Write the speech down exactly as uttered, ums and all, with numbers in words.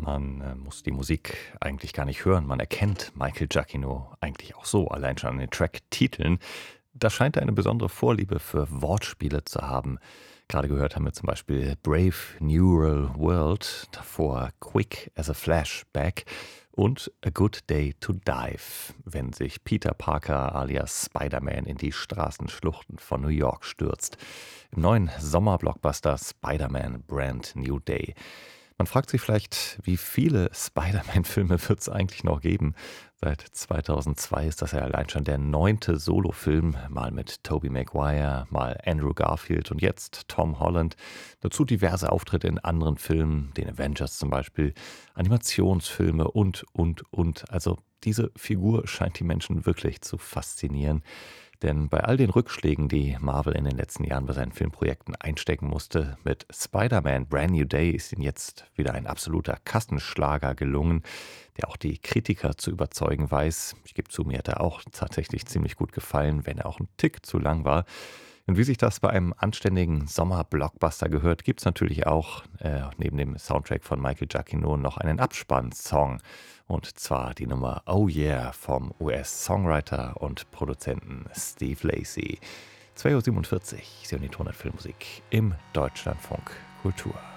Man äh, muss die Musik eigentlich gar nicht hören. Man erkennt Michael Giacchino eigentlich auch so, allein schon an den Tracktiteln. Da scheint er eine besondere Vorliebe für Wortspiele zu haben. Gerade gehört haben wir zum Beispiel Brave Neural World, davor Quick as a Flashback und A Good Day to Dive, wenn sich Peter Parker alias Spider-Man in die Straßenschluchten von New York stürzt. Im neuen Sommerblockbuster Spider-Man Brand New Day. Man fragt sich vielleicht, wie viele Spider-Man-Filme wird es eigentlich noch geben? Seit zweitausendzwei ist das ja allein schon der neunte Solo-Film, mal mit Tobey Maguire, mal Andrew Garfield und jetzt Tom Holland. Dazu diverse Auftritte in anderen Filmen, den Avengers zum Beispiel, Animationsfilme und, und, und. Also diese Figur scheint die Menschen wirklich zu faszinieren. Denn bei all den Rückschlägen, die Marvel in den letzten Jahren bei seinen Filmprojekten einstecken musste, mit Spider-Man Brand New Day ist ihnen jetzt wieder ein absoluter Kassenschlager gelungen, der auch die Kritiker zu überzeugen weiß. Ich gebe zu, mir hat er auch tatsächlich ziemlich gut gefallen, wenn er auch ein Tick zu lang war. Und wie sich das bei einem anständigen Sommer-Blockbuster gehört, gibt es natürlich auch äh, neben dem Soundtrack von Michael Giacchino noch einen Abspann-Song. Und zwar die Nummer Oh Yeah vom U S-Songwriter und Produzenten Steve Lacy. zwei Uhr siebenundvierzig, Sie hören die Tonart Filmmusik im Deutschlandfunk Kultur.